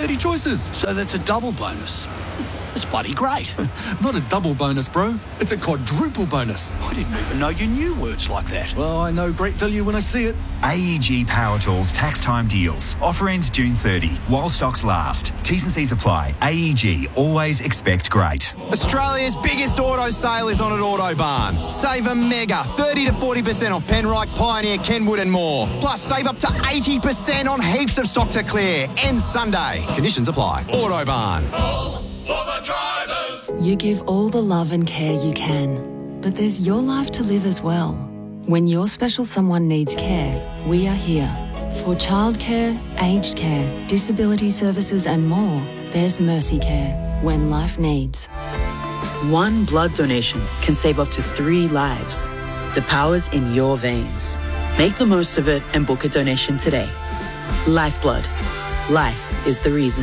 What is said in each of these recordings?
30 choices. So that's a double bonus. It's bloody great. Not a double bonus, bro. It's a quadruple bonus. I didn't even know you knew words like that. Well, I know great value when I see it. AEG Power Tools tax time deals. Offer ends June 30 while stocks last. T's and C's apply. AEG, always expect great. Australia's biggest auto sale is on at Autobarn. Save a mega 30 to 40% off Penrite, Pioneer, Kenwood and more. Plus save up to 80% on heaps of stock to clear. Ends Sunday. Conditions apply. Autobarn. For the drivers. You give all the love and care you can, but there's your life to live as well. When your special someone needs care, we are here. For childcare, aged care, disability services and more, there's Mercy Care when life needs. One blood donation can save up to 3 lives. The power's in your veins. Make the most of it and book a donation today. Lifeblood. Life is the reason.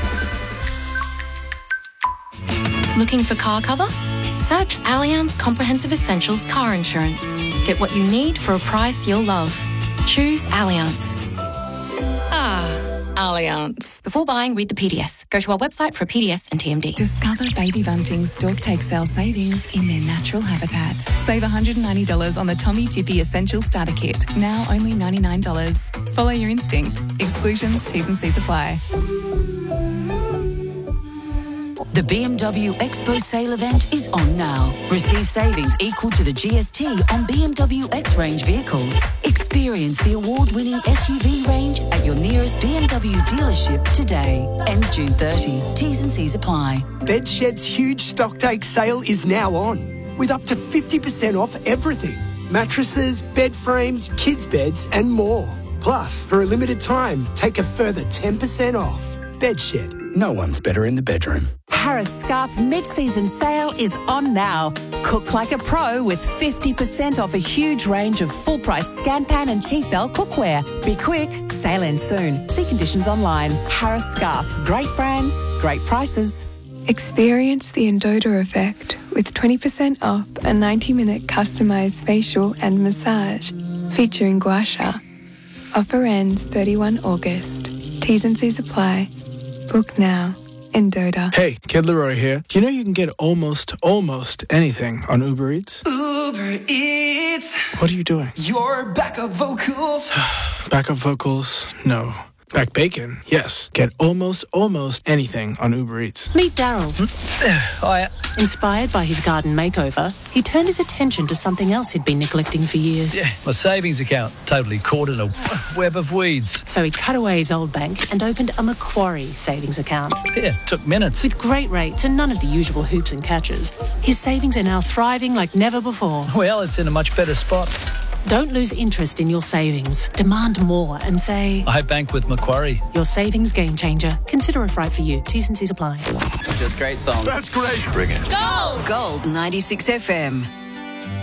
Looking for car cover? Search Allianz Comprehensive Essentials Car Insurance. Get what you need for a price you'll love. Choose Allianz. Allianz. Before buying, read the PDS. Go to our website for a PDS and TMD. Discover Baby Bunting's Stork Take Sale savings in their natural habitat. Save $190 on the Tommy Tippy Essential Starter Kit. Now only $99. Follow your instinct. Exclusions, T's and C's apply. The BMW Expo sale event is on now. Receive savings equal to the GST on BMW X-Range vehicles. Experience the award-winning SUV range at your nearest BMW dealership today. Ends June 30. T's and C's apply. Bedshed's huge stock take sale is now on, with up to 50% off everything. Mattresses, bed frames, kids' beds and more. Plus, for a limited time, take a further 10% off. Bedshed. No one's better in the bedroom. Harris Scarf mid-season sale is on now. Cook like a pro with 50% off a huge range of full-price Scanpan and Tefal cookware. Be quick, sale ends soon. See conditions online. Harris Scarf, great brands, great prices. Experience the Endota effect with 20% off a 90-minute customised facial and massage featuring gua sha. Offer ends 31 August. T's and C's apply. Book now. Endota. Hey, Kid Leroy here. You know you can get almost anything on Uber Eats? Uber Eats. What are you doing? Your backup vocals. Backup vocals? No. Back bacon? Yes. Get almost anything on Uber Eats. Meet Daryl. Hiya. Inspired by his garden makeover, he turned his attention to something else he'd been neglecting for years. Yeah, my savings account totally caught in a web of weeds. So he cut away his old bank and opened a Macquarie savings account. Yeah, took minutes. With great rates and none of the usual hoops and catches, his savings are now thriving like never before. Well, it's in a much better spot. Don't lose interest in your savings. Demand more and say, I bank with Macquarie. Your savings game changer. Consider it right for you. T's and C's apply. Just great songs. That's great. Bring it. Gold 96 FM.